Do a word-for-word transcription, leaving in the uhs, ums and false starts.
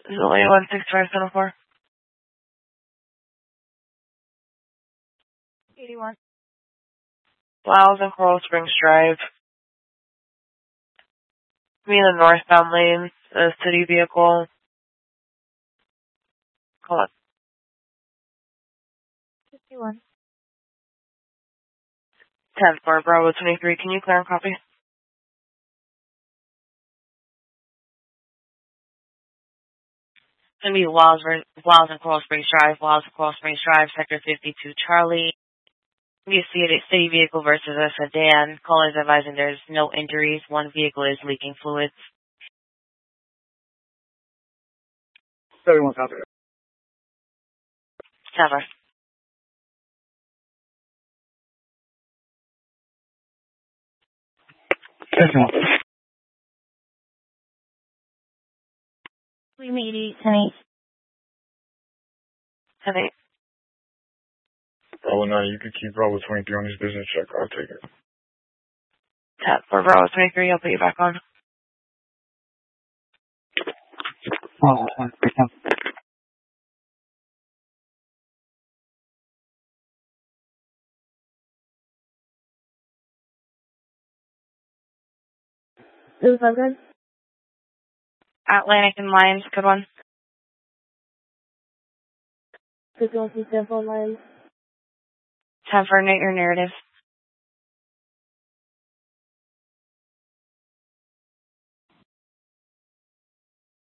Zoe one six five seven four. eighty-one. Miles and Coral Springs Drive. Me in the northbound lanes, a city vehicle. Call it fifty-one. ten four Bravo twenty-three. Can you clear and copy? It's going to be Wiles, Wiles and Coral Springs Drive, Wiles and Coral Springs Drive, Sector fifty-two Charlie. We see a city vehicle versus a sedan. Callers advising there's no injuries. One vehicle is leaking fluids. seventy-one copy. Sever. Excellent. We meet eight, ten eight. ten eight. Bravo nine, you can keep Bravo twenty-three on this business check. I'll take it. ten four Bravo twenty-three. I'll put you back on. Oh, one, three, ten. This is good. Atlantic and Lions, good one. Frequency sample lines. ten four, your narrative.